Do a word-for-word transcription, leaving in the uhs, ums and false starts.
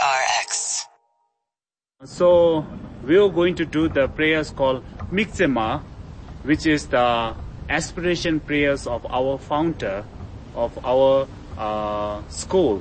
R X. So we are going to do the prayers called Mixema, which is the aspiration prayers of our founder of our uh, school.